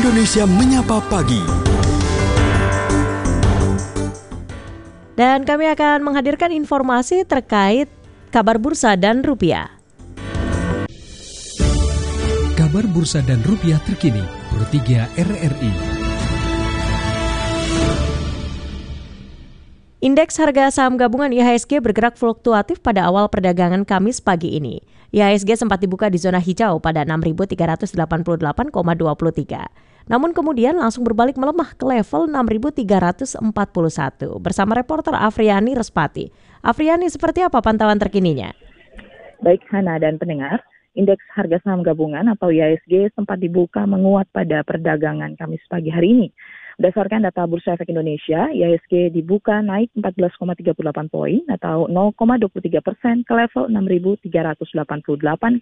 Indonesia Menyapa Pagi. Dan kami akan menghadirkan informasi terkait kabar bursa dan rupiah. Kabar bursa dan rupiah terkini, Pro 3 RRI. Indeks harga saham gabungan IHSG bergerak fluktuatif pada awal perdagangan Kamis pagi ini. IHSG sempat dibuka di zona hijau pada 6.388,23. Namun kemudian langsung berbalik melemah ke level 6.341. Bersama reporter Afriani Respati. Afriani, seperti apa pantauan terkininya? Baik Hana dan pendengar, indeks harga saham gabungan atau IHSG sempat dibuka menguat pada perdagangan Kamis pagi hari ini. Berdasarkan data Bursa Efek Indonesia, IHSG dibuka naik 14,38 poin atau 0,23% ke level 6.388,23.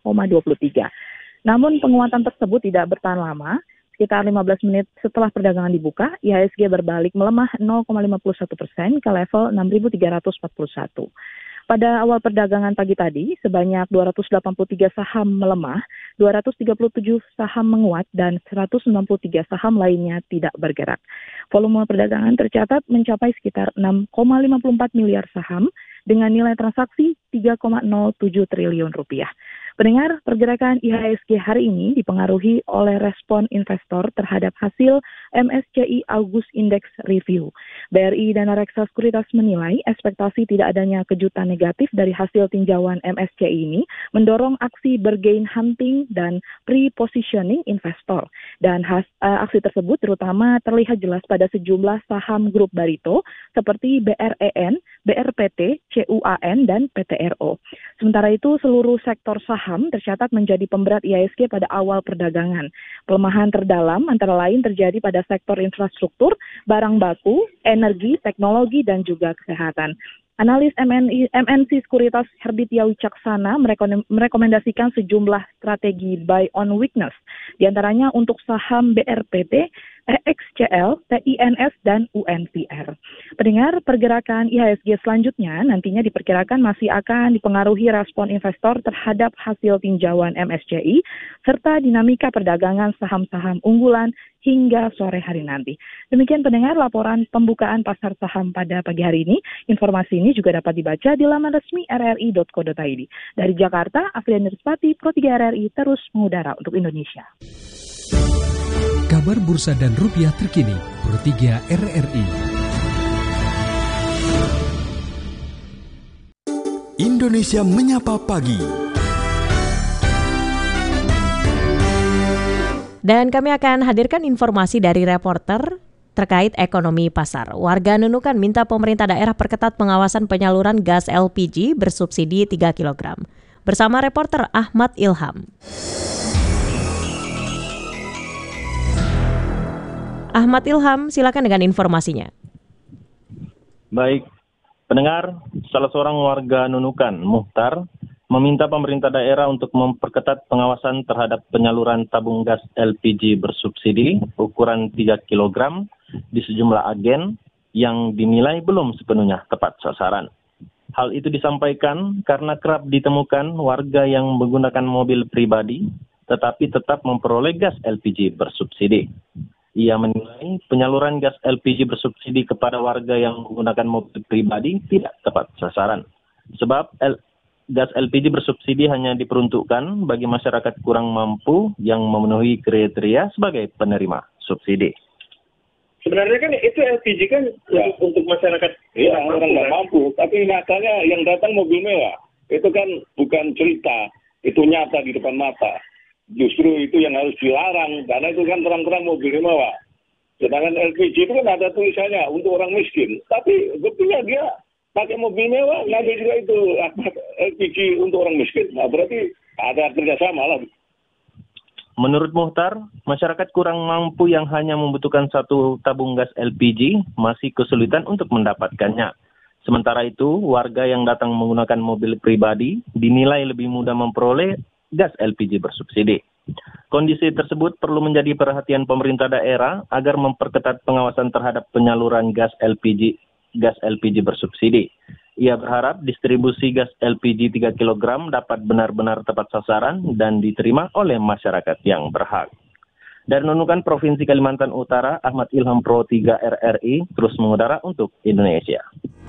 Namun penguatan tersebut tidak bertahan lama. Sekitar 15 menit setelah perdagangan dibuka, IHSG berbalik melemah 0,51% ke level 6.341. Pada awal perdagangan pagi tadi, sebanyak 283 saham melemah, 237 saham menguat, dan 193 saham lainnya tidak bergerak. Volume perdagangan tercatat mencapai sekitar 6,54 miliar saham dengan nilai transaksi 3,07 triliun rupiah. Pendengar, pergerakan IHSG hari ini dipengaruhi oleh respon investor terhadap hasil MSCI August Index Review. BRI dan Reksa Sekuritas menilai ekspektasi tidak adanya kejutan negatif dari hasil tinjauan MSCI ini mendorong aksi bargain hunting dan pre-positioning investor. Dan aksi tersebut terutama terlihat jelas pada sejumlah saham grup Barito seperti BREN, BRPT, CUAN, dan PTRO. Sementara itu, seluruh sektor saham tercatat menjadi pemberat IHSG pada awal perdagangan. Pelemahan terdalam antara lain terjadi pada sektor infrastruktur, barang baku, energi, teknologi, dan juga kesehatan. Analis MNC Sekuritas Herbitya Wicaksana merekomendasikan sejumlah strategi buy on weakness, diantaranya untuk saham BRPT, EXCL, TINS, dan UNVR. Pendengar, pergerakan IHSG selanjutnya nantinya diperkirakan masih akan dipengaruhi respon investor terhadap hasil tinjauan MSCI, serta dinamika perdagangan saham-saham unggulan hingga sore hari nanti. Demikian pendengar laporan pembukaan pasar saham pada pagi hari ini. Informasi ini juga dapat dibaca di laman resmi rri.co.id. Dari Jakarta, Afriani Respati, Pro 3 RRI terus mengudara untuk Indonesia. Kabar bursa dan rupiah terkini, Pro 3 RRI. Indonesia Menyapa Pagi. Dan kami akan hadirkan informasi dari reporter terkait ekonomi pasar. Warga Nunukan minta pemerintah daerah perketat pengawasan penyaluran gas LPG bersubsidi 3 kg. Bersama reporter Ahmad Ilham. Ahmad Ilham, silakan dengan informasinya. Baik, pendengar, salah seorang warga Nunukan, Muhtar, meminta pemerintah daerah untuk memperketat pengawasan terhadap penyaluran tabung gas LPG bersubsidi ukuran 3 kg di sejumlah agen yang dinilai belum sepenuhnya tepat sasaran. Hal itu disampaikan karena kerap ditemukan warga yang menggunakan mobil pribadi tetapi tetap memperoleh gas LPG bersubsidi. Ia menilai penyaluran gas LPG bersubsidi kepada warga yang menggunakan mobil pribadi tidak tepat sasaran. Sebab gas LPG bersubsidi hanya diperuntukkan bagi masyarakat kurang mampu yang memenuhi kriteria sebagai penerima subsidi. Sebenarnya kan itu LPG kan untuk masyarakat orang nggak mampu, tapi nyatanya yang datang mobil mewah. Itu kan bukan cerita, itu nyata di depan mata. Justru itu yang harus dilarang, karena itu kan terang-terang mobil mewah. Sedangkan LPG itu kan ada tulisannya untuk orang miskin, tapi buktinya dia pakai mobil mewah, nggak ada juga itu LPG untuk orang miskin. Nah, berarti ada kerjasama lah. Menurut Muhtar, masyarakat kurang mampu yang hanya membutuhkan satu tabung gas LPG masih kesulitan untuk mendapatkannya. Sementara itu, warga yang datang menggunakan mobil pribadi dinilai lebih mudah memperoleh gas LPG bersubsidi. Kondisi tersebut perlu menjadi perhatian pemerintah daerah agar memperketat pengawasan terhadap penyaluran gas LPG bersubsidi. Ia berharap distribusi gas LPG 3 kg dapat benar-benar tepat sasaran dan diterima oleh masyarakat yang berhak. Dari Nunukan Provinsi Kalimantan Utara, Ahmad Ilham Pro 3 RRI terus mengudara untuk Indonesia.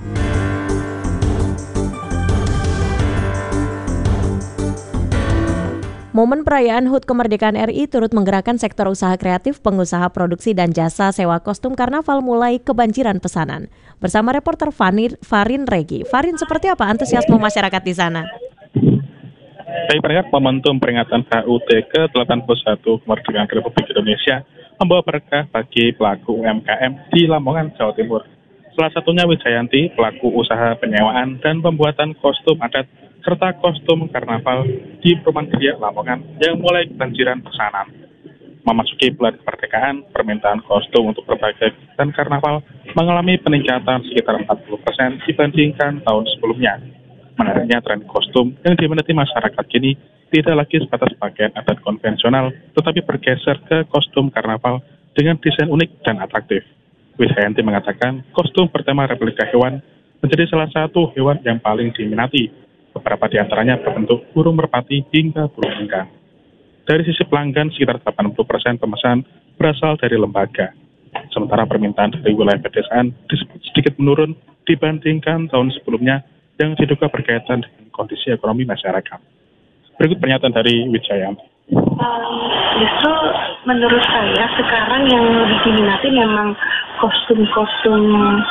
Momen perayaan HUT Kemerdekaan RI turut menggerakkan sektor usaha kreatif, pengusaha produksi dan jasa sewa kostum karnaval mulai kebanjiran pesanan. Bersama reporter Farin Regi. Farin, seperti apa antusiasme masyarakat di sana? Baik, pendengar, momentum peringatan HUT ke-81 Kemerdekaan Republik Indonesia membawa berkah bagi pelaku UMKM di Lamongan, Jawa Timur. Salah satunya Wijayanti, pelaku usaha penyewaan dan pembuatan kostum adat serta kostum karnaval di Perumahan Gria Lamongan yang mulai kebanjiran pesanan. Memasuki bulan kemerdekaan, permintaan kostum untuk berbagai kegiatan karnaval mengalami peningkatan sekitar 40% dibandingkan tahun sebelumnya. Menariknya, tren kostum yang diminati masyarakat kini tidak lagi sebatas pakaian adat konvensional, tetapi bergeser ke kostum karnaval dengan desain unik dan atraktif. Wijayanti mengatakan kostum bertema replika hewan menjadi salah satu hewan yang paling diminati. Beberapa di antaranya berbentuk burung merpati hingga burung enggang. Dari sisi pelanggan, sekitar 80% pemesan berasal dari lembaga. Sementara permintaan dari wilayah pedesaan disebut sedikit menurun dibandingkan tahun sebelumnya yang diduga berkaitan dengan kondisi ekonomi masyarakat. Berikut pernyataan dari Wijayanti. Justru menurut saya sekarang yang lebih diminati memang kostum-kostum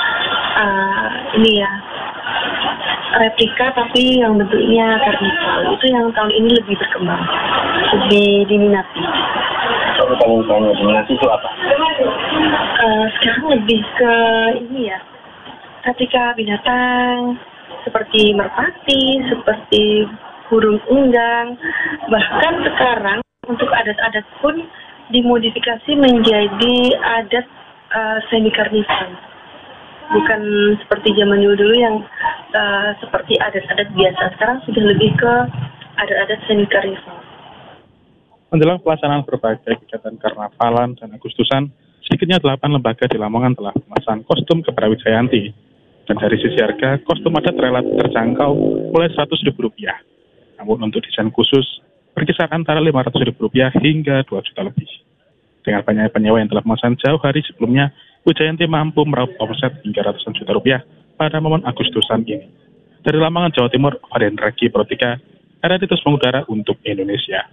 replika tapi yang bentuknya karnival. Itu yang tahun ini lebih berkembang, lebih diminati. Kalau diminati itu apa? Sekarang lebih ke replika binatang seperti merpati, seperti burung enggang. Bahkan sekarang untuk adat-adat pun dimodifikasi menjadi adat semi karnival. Bukan seperti zaman dulu yang seperti adat-adat biasa. Sekarang sudah lebih ke adat-adat semi karnival. Menjelang pelaksanaan berbagai kegiatan karnavalan dan Agustusan, sedikitnya 8 lembaga di Lamongan telah memasang kostum kepada Wijayanti. Dan dari sisi harga, kostum adat relatif terjangkau mulai Rp100.000. Namun untuk desain khusus, berkisar antara Rp500.000 hingga Rp2 juta lebih. Dengan banyak penyewa yang telah memesan jauh hari sebelumnya, Wijayanti mampu meraup omset hingga ratusan juta rupiah pada momen Agustusan ini. Dari Lamongan, Jawa Timur, Farin Regi Pro 3, RRI terus mengudara untuk Indonesia.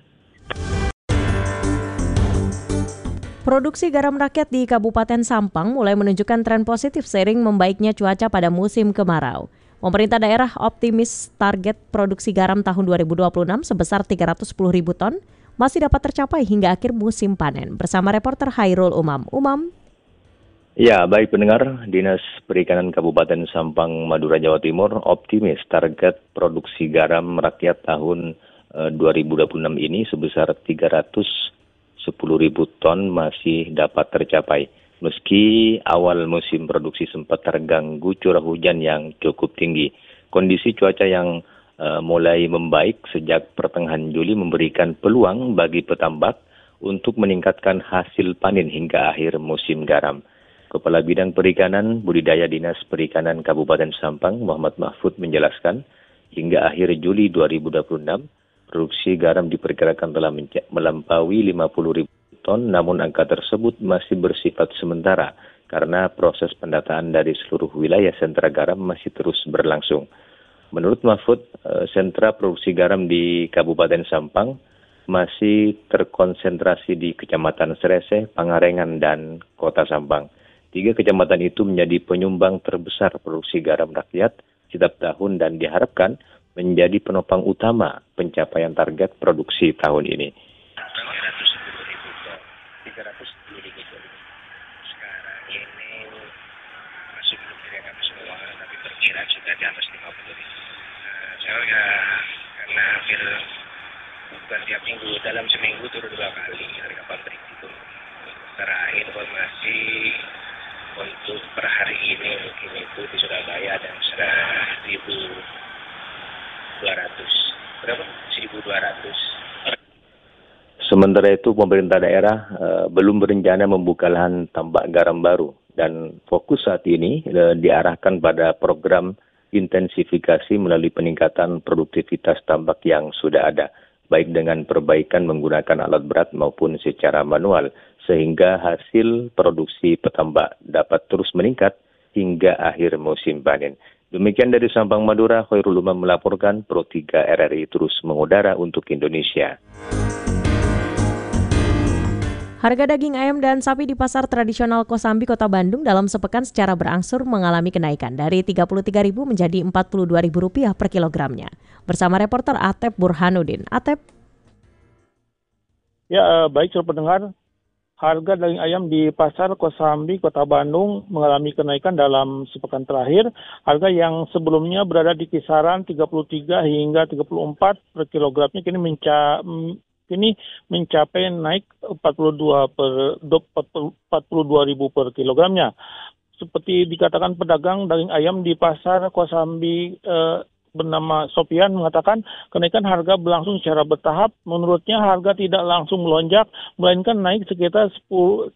Produksi garam rakyat di Kabupaten Sampang mulai menunjukkan tren positif seiring membaiknya cuaca pada musim kemarau. Pemerintah daerah optimis target produksi garam tahun 2026 sebesar 310.000 ton masih dapat tercapai hingga akhir musim panen. Bersama reporter Hairul Umam. Ya, baik pendengar, Dinas Perikanan Kabupaten Sampang, Madura, Jawa Timur optimis target produksi garam rakyat tahun 2026 ini sebesar 310.000 ton masih dapat tercapai. Meski awal musim produksi sempat terganggu curah hujan yang cukup tinggi. Kondisi cuaca yang mulai membaik sejak pertengahan Juli memberikan peluang bagi petambak untuk meningkatkan hasil panen hingga akhir musim garam. Kepala Bidang Perikanan Budidaya Dinas Perikanan Kabupaten Sampang, Muhammad Mahfud menjelaskan, hingga akhir Juli 2026, produksi garam diperkirakan telah melampaui 50.000 ton, namun angka tersebut masih bersifat sementara karena proses pendataan dari seluruh wilayah sentra garam masih terus berlangsung. Menurut Mahfud, sentra produksi garam di Kabupaten Sampang masih terkonsentrasi di Kecamatan Serese, Pangarengan, dan Kota Sampang. 3 kecamatan itu menjadi penyumbang terbesar produksi garam rakyat setiap tahun dan diharapkan menjadi penopang utama pencapaian target produksi tahun ini. Sekarang ini masih belum direkap semua, tapi perkiraan sudah di atas 50.000. Soalnya karena hampir bukan tiap minggu, dalam seminggu turun 2 kali harga pabrik itu. Terakhir informasi untuk per hari ini mungkin itu di Surabaya dan 1.200. Berapa? 1.200. Sementara itu pemerintah daerah belum berencana membuka lahan tambak garam baru dan fokus saat ini diarahkan pada program intensifikasi melalui peningkatan produktivitas tambak yang sudah ada. baik dengan perbaikan menggunakan alat berat maupun secara manual, sehingga hasil produksi petambak dapat terus meningkat hingga akhir musim panen. Demikian dari Sampang, Madura, Khairul Umam melaporkan. Pro 3 RRI terus mengudara untuk Indonesia. Harga daging ayam dan sapi di pasar tradisional Kosambi, Kota Bandung dalam sepekan secara berangsur mengalami kenaikan dari Rp33.000 menjadi Rp42.000 per kilogramnya. Bersama reporter Atep Burhanuddin. Atep. Ya, baik saudara pendengar. Harga daging ayam di pasar Kosambi, Kota Bandung mengalami kenaikan dalam sepekan terakhir. Harga yang sebelumnya berada di kisaran 33 hingga 34 per kilogramnya kini mencapai naik 42.000 per kilogramnya. Seperti dikatakan pedagang daging ayam di pasar Kosambi bernama Sofian mengatakan kenaikan harga berlangsung secara bertahap. Menurutnya harga tidak langsung melonjak, melainkan naik sekitar 10.000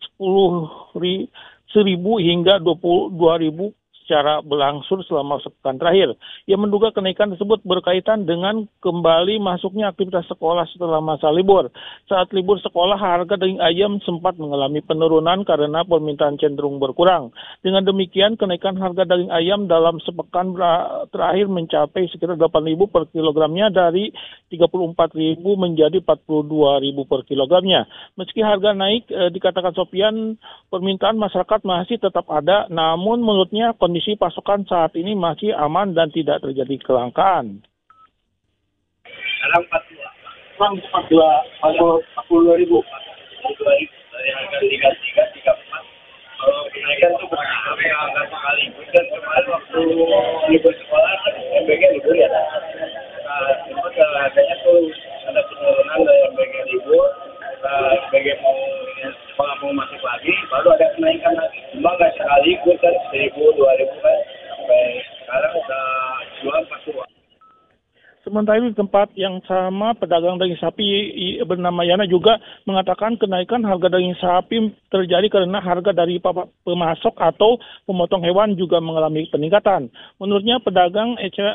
hingga 22.000 secara berlangsung selama sepekan terakhir. Ia menduga kenaikan tersebut berkaitan dengan kembali masuknya aktivitas sekolah setelah masa libur. Saat libur sekolah, harga daging ayam sempat mengalami penurunan karena permintaan cenderung berkurang. Dengan demikian, kenaikan harga daging ayam dalam sepekan terakhir mencapai sekitar 8.000 per kilogramnya dari 34.000 menjadi 42.000 per kilogramnya. Meski harga naik, dikatakan Sofian, permintaan masyarakat masih tetap ada, namun menurutnya kondisi pasokan saat ini masih aman dan tidak terjadi kelangkaan. Sekarang 42.000. Dari harga 33, 34. Kalau kenaikan itu berapa kali. Dan kemarin waktu libur sekolah kan bagian libur ya. Sempat harganya tuh ada penurunan dari bagian libur. Bagian sekolah mau masuk lagi, baru ada kenaikan lagi. Cuma nggak sekaligus kan, 1.000, 2.000 kan. Sampai sekarang udah jual 42. Sementara itu di tempat yang sama, pedagang daging sapi bernama Yana juga mengatakan kenaikan harga daging sapi terjadi karena harga dari pemasok atau pemotong hewan juga mengalami peningkatan. Menurutnya pedagang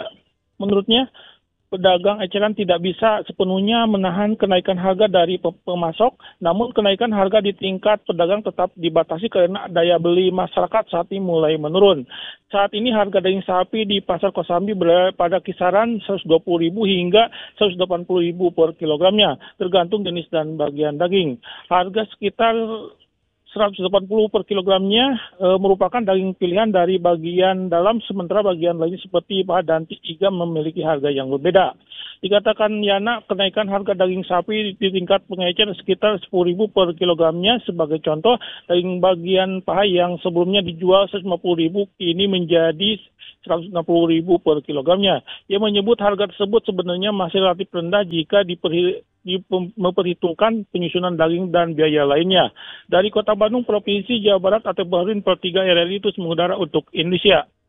eceran tidak bisa sepenuhnya menahan kenaikan harga dari pemasok, namun kenaikan harga di tingkat pedagang tetap dibatasi karena daya beli masyarakat saat ini mulai menurun. Saat ini harga daging sapi di pasar Kosambi berada pada kisaran 120.000 hingga 180.000 per kilogramnya, tergantung jenis dan bagian daging. Harga sekitar 180 per kilogramnya merupakan daging pilihan dari bagian dalam, sementara bagian lainnya seperti paha dan iga memiliki harga yang berbeda. Dikatakan Yana, kenaikan harga daging sapi di tingkat pengecer sekitar 10.000 per kilogramnya. Sebagai contoh, daging bagian paha yang sebelumnya dijual 150.000 kini menjadi 160.000 per kilogramnya. Ia menyebut harga tersebut sebenarnya masih relatif rendah jika memperhitungkan penyusunan daging dan biaya lainnya. Dari Kota Bandung, Provinsi Jawa Barat, Atep Burhanuddin, Pro 3 RRI terus mengudara untuk Indonesia.